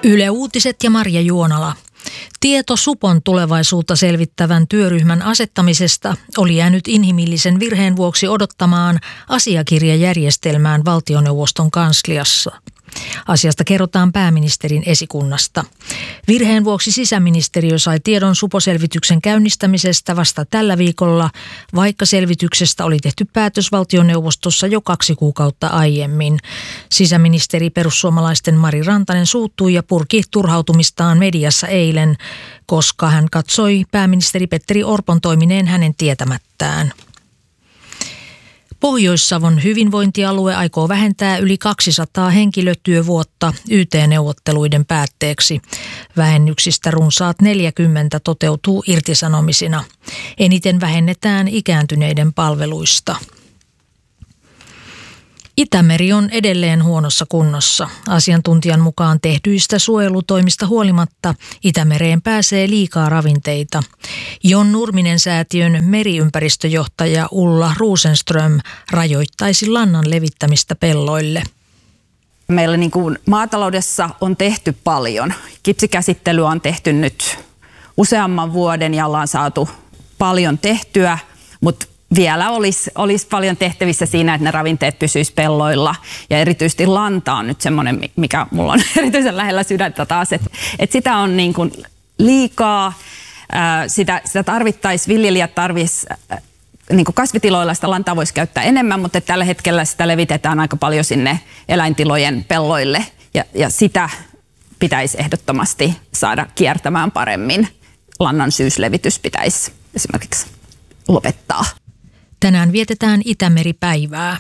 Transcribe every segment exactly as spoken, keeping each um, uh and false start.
Yle Uutiset ja Marja Juonala. Tieto Supon tulevaisuutta selvittävän työryhmän asettamisesta oli jäänyt inhimillisen virheen vuoksi odottamaan asiakirjajärjestelmään valtioneuvoston kansliassa. Asiasta kerrotaan pääministerin esikunnasta. Virheen vuoksi sisäministeriö sai tiedon Supo-selvityksen käynnistämisestä vasta tällä viikolla, vaikka selvityksestä oli tehty päätös valtioneuvostossa jo kaksi kuukautta aiemmin. Sisäministeri perussuomalaisten Mari Rantanen suuttui ja purki turhautumistaan mediassa eilen, koska hän katsoi pääministeri Petteri Orpon toimineen hänen tietämättään. Pohjois-Savon hyvinvointialue aikoo vähentää yli kaksisataa henkilötyövuotta Y T-neuvotteluiden päätteeksi. Vähennyksistä runsaat neljäkymmentä toteutuu irtisanomisina. Eniten vähennetään ikääntyneiden palveluista. Itämeri on edelleen huonossa kunnossa. Asiantuntijan mukaan tehdyistä suojelutoimista huolimatta Itämereen pääsee liikaa ravinteita. Jon Nurminen-säätiön meriympäristöjohtaja Ulla Rosenström rajoittaisi lannan levittämistä pelloille. Meillä niin kuin maataloudessa on tehty paljon. Kipsikäsittelyä on tehty nyt useamman vuoden ja ollaan saatu paljon tehtyä, mutta vielä olisi, olisi paljon tehtävissä siinä, että ne ravinteet pysyisi pelloilla. Ja erityisesti lanta on nyt semmoinen, mikä mulla on erityisen lähellä sydäntä taas. Että et sitä on niin kuin liikaa, ää, sitä, sitä tarvittaisiin, viljelijät tarvitsisivat, niin kuin kasvitiloilla sitä lantaa voisi käyttää enemmän, mutta tällä hetkellä sitä levitetään aika paljon sinne eläintilojen pelloille. Ja, ja sitä pitäisi ehdottomasti saada kiertämään paremmin. Lannan syyslevitys pitäisi esimerkiksi lopettaa. Tänään vietetään Itämeri-päivää.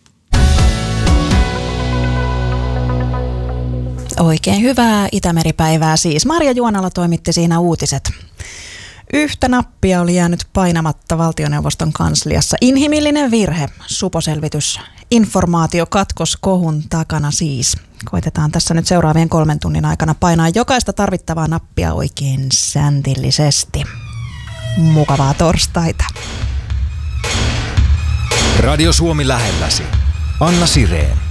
Oikein hyvää Itämeri-päivää siis. Marja Juonala toimitti siinä uutiset. Yhtä nappia oli jäänyt painamatta valtioneuvoston kansliassa. Inhimillinen virhe, Supo-selvitys, informaatiokatkos kohun takana siis. Koitetaan tässä nyt seuraavien kolmen tunnin aikana painaa jokaista tarvittavaa nappia oikein säntillisesti. Mukavaa torstaita. Radio Suomi lähelläsi. Anna Sireen.